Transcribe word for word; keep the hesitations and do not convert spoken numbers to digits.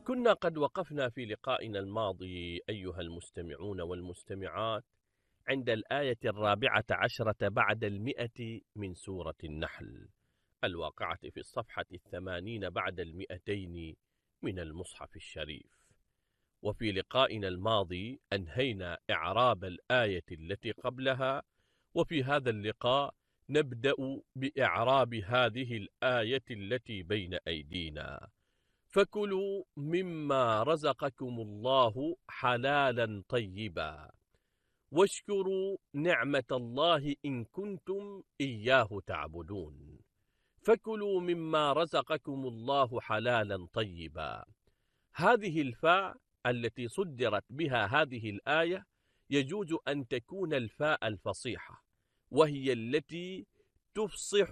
كنا قد وقفنا في لقائنا الماضي أيها المستمعون والمستمعات عند الآية الرابعة عشرة بعد المئة من سورة النحل الواقعة في الصفحة الثمانين بعد المئتين من المصحف الشريف. وفي لقائنا الماضي أنهينا إعراب الآية التي قبلها، وفي هذا اللقاء نبدأ بإعراب هذه الآية التي بين أيدينا: فكلوا مما رزقكم الله حلالا طيبا واشكروا نعمة الله إن كنتم إياه تعبدون. فكلوا مما رزقكم الله حلالا طيبا، هذه الفاء التي صدرت بها هذه الآية يجوز أن تكون الفاء الفصيحة، وهي التي تفصح